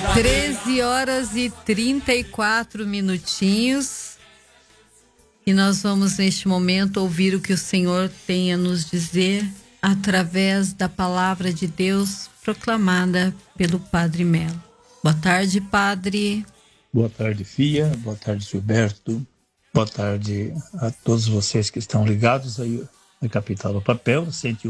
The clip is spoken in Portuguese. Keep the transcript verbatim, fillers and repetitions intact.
treze horas e trinta e quatro minutinhos. E nós vamos neste momento ouvir o que o Senhor tem a nos dizer através da palavra de Deus proclamada pelo Padre Melo. Boa tarde, Padre. Boa tarde, Fia. Boa tarde, Gilberto. Boa tarde a todos vocês que estão ligados aí na Capital do Papel, cento e um